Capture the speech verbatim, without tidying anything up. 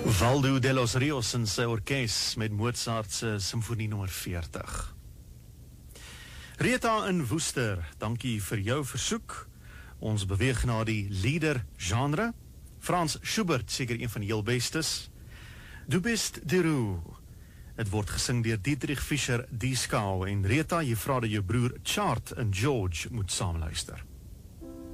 Valdo de los Rios en sy orkes met Mozart se Symfonie nommer veertig. Rita in Woester, dankie vir jou versoek. Ons beweeg na die lieder genre. Franz Schubert, seker een van die heel bestes. Du bist de Roe. Het word gesing deur Dietrich Fischer-Dieskau en Rita, jy vra dat jou broer Chart en George moet saamluister.